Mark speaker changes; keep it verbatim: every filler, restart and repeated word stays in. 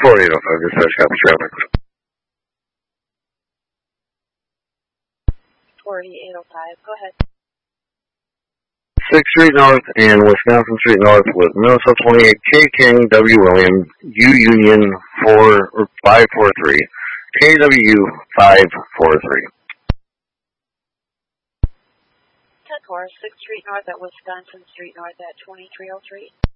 Speaker 1: forty-eight oh five, dispatch, copy traffic.
Speaker 2: forty-eight oh five, go ahead.
Speaker 1: sixth Street North and Wisconsin Street North with Minnesota twenty-eight, K King, W William, U Union four or five four three, K W five four three.
Speaker 2: ten four, sixth Street North at Wisconsin Street North at twenty-three oh three.